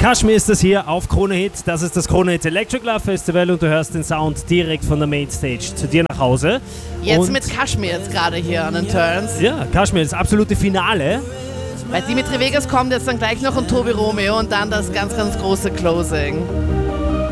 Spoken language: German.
Kashmir ist das hier auf Krone Hit. Das ist das Krone Hit Electric Love Festival und du hörst den Sound direkt von der Mainstage zu dir nach Hause. Jetzt und mit Kashmir jetzt gerade hier an den Turns. Ja, Kashmir, das absolute Finale. Bei Dimitri Vegas kommt jetzt dann gleich noch und Tobi Romeo und dann das ganz, ganz große Closing.